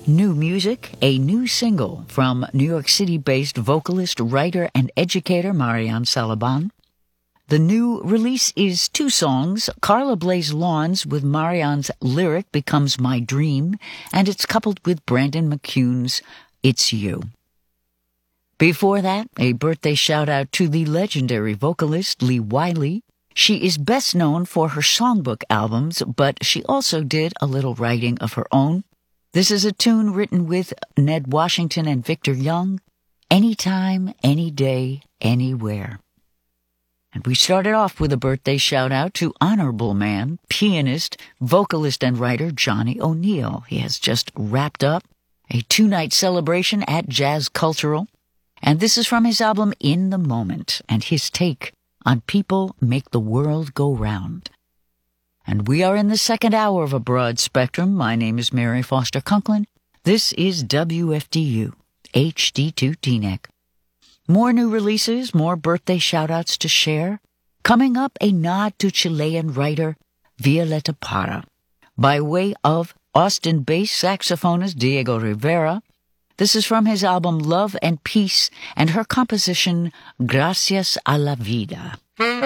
New music, a new single from New York City-based vocalist, writer, and educator Marianne Salaban. The new release is 2 songs. Carla Blaze Lawns with Marianne's lyric Becomes My Dream, and it's coupled with Brandon McCune's It's You. Before that, a birthday shout-out to the legendary vocalist Lee Wiley. She is best known for her songbook albums, but she also did a little writing of her own. This is a tune written with Ned Washington and Victor Young, Anytime, Any Day, Anywhere. And we started off with a birthday shout-out to honorable man, pianist, vocalist, and writer Johnny O'Neill. He has just wrapped up a 2-night celebration at Jazz Cultural, and this is from his album In the Moment and his take on People Make the World Go Round. And we are in the second hour of A Broad Spectrum. My name is Mary Foster Conklin. This is WFDU, HD2 Teaneck. More new releases, more birthday shout-outs to share. Coming up, a nod to Chilean writer Violeta Parra. By way of Austin-based saxophonist Diego Rivera. This is from his album Love and Peace and her composition Gracias a la Vida.